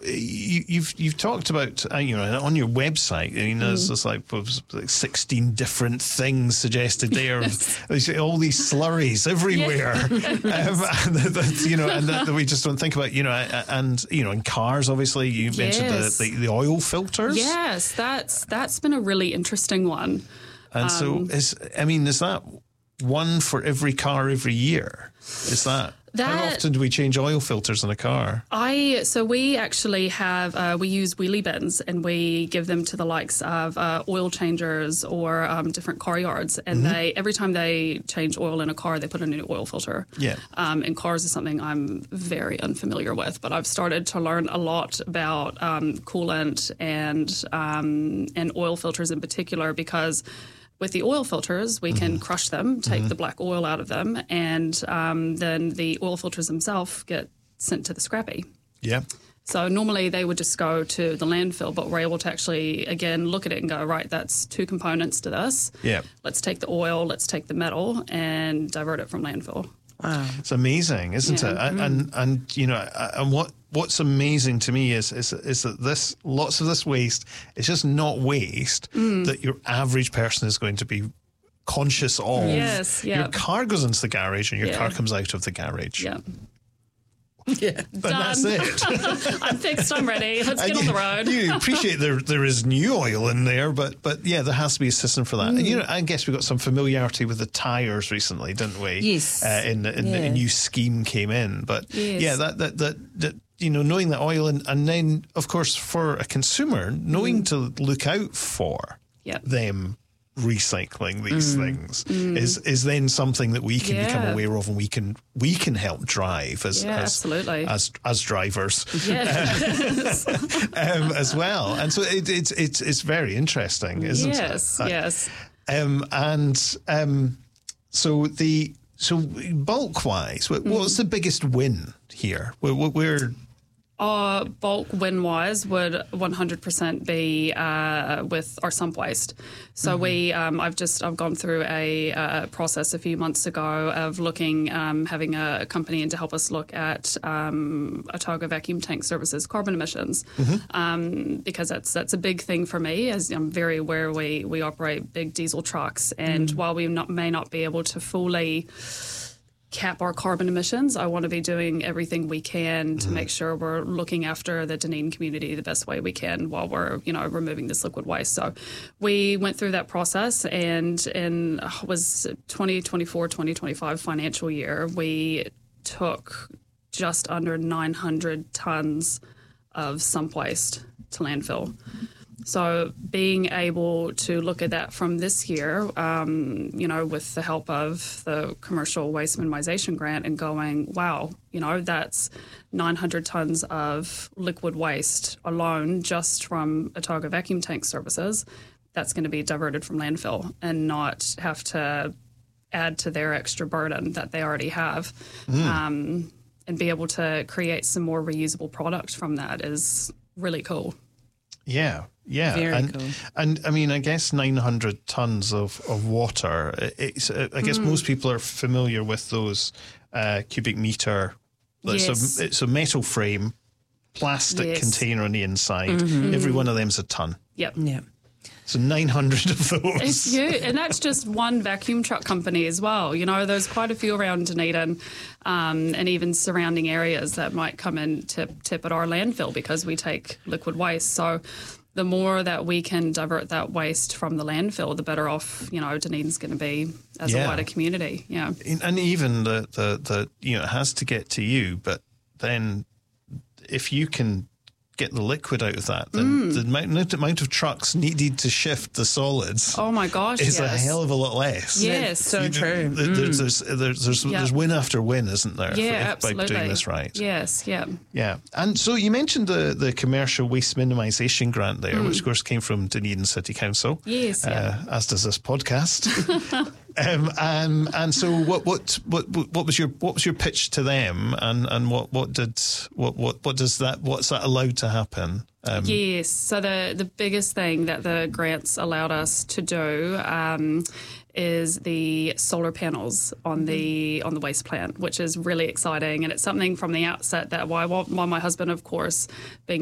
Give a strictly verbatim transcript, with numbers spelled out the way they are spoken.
you, you've you've talked about uh, you know on your website. I mean, there's, mm. there's like, like sixteen different things suggested there. Yes. All these slurries everywhere, yes. um, and that, you know, and that, that we just don't think about. You know, and you know, in cars, obviously, you yes. mentioned the, the the oil filters. Yes, that's that's been a really interesting one. And um, so, is I mean, is that one for every car every year? Is that, that how often do we change oil filters in a car? I so we actually have uh, we use wheelie bins, and we give them to the likes of uh, oil changers or um, different car yards, and mm-hmm. they every time they change oil in a car, they put in a new oil filter. Yeah, um, and cars is something I'm very unfamiliar with, but I've started to learn a lot about um, coolant and um, and oil filters in particular, because with the oil filters, we can mm-hmm. crush them, take mm-hmm. the black oil out of them, and um, then the oil filters themselves get sent to the scrappy. Yeah. So normally they would just go to the landfill, but we're able to actually, again, look at it and go, right, that's two components to this. Yeah. Let's take the oil, let's take the metal, and divert it from landfill. Wow. It's amazing, isn't yeah. it? And, mm. and, and, you know, and what what's amazing to me is, is is that this lots of this waste is just not waste mm. that your average person is going to be conscious of. Yes, yeah. Your car goes into the garage and your yeah. car comes out of the garage. Yeah. Yeah, and that's it. I'm fixed. I'm ready. Let's get you, on the road. You appreciate there there is new oil in there, but but yeah, there has to be a system for that. Mm. And you know, I guess we got some familiarity with the tyres recently, didn't we? Yes. Uh, in in yeah. the, a new scheme came in, but yes. yeah, that that that. that you know, knowing the oil, and, and then, of course, for a consumer, knowing mm. to look out for yep. them recycling these mm. things mm. is is then something that we can yeah. become aware of, and we can we can help drive as yeah, as, absolutely. as as drivers yes. um, as well. And so it, it's it's it's very interesting, isn't yes, it? Yes, yes. Um, and um, so the so bulk wise, what, what's mm. the biggest win here? We're, we're Uh, bulk win-wise would one hundred percent be uh, with our sump waste. So mm-hmm. we, um, I've just, I've gone through a uh, process a few months ago of looking, um, having a company in to help us look at um, Otago Vacuum Tank Services carbon emissions, mm-hmm. um, because that's that's a big thing for me, as I'm very aware we, we operate big diesel trucks, and mm. while we not, may not be able to fully cap our carbon emissions, I want to be doing everything we can to mm. make sure we're looking after the Dunedin community the best way we can while we're, you know, removing this liquid waste. So we went through that process, and in uh, was twenty twenty-four twenty twenty-five financial year, we took just under nine hundred tons of sump waste to landfill. So being able to look at that from this year, um, you know, with the help of the Commercial Waste Minimisation Grant, and going, wow, you know, that's nine hundred tons of liquid waste alone just from Otago Vacuum Tank Services that's going to be diverted from landfill and not have to add to their extra burden that they already have. Mm. Um, and be able to create some more reusable product from that is really cool. Yeah. Yeah, Very and, cool. and I mean, I guess nine hundred tons of, of water, it's, I guess mm. most people are familiar with those uh, cubic meter. Yes. It's, a, it's a metal frame, plastic yes. container on the inside. Mm-hmm. Every one of them's a ton. Yep. Yep. So nine hundred of those. It's huge. And that's just one vacuum truck company as well. You know, there's quite a few around Dunedin um, and even surrounding areas that might come and tip, tip at our landfill because we take liquid waste. So the more that we can divert that waste from the landfill, the better off, you know, Dunedin's going to be as yeah. a wider community. Yeah. And even the, the, the, you know, it has to get to you, but then if you can get the liquid out of that, then mm. the amount, the amount of trucks needed to shift the solids oh my gosh, is yes. a hell of a lot less. Yes, so you true. Know, there's, there's, there's, there's, yeah. there's win after win, isn't there, yeah, if, if, by doing this right? Yes, yeah. Yeah. And so you mentioned the, the Commercial Waste Minimisation Grant there, mm. which of course came from Dunedin City Council. Yes, yeah. Uh, as does this podcast. Um, um, and so, what, what, what, what was your, what was your pitch to them, and, and what, what did, what, what, what does that, what's that allowed to happen? Um, yes, so the the biggest thing that the grants allowed us to do um, is the solar panels on the on the waste plant, which is really exciting, and it's something from the outset that why, why my husband, of course, being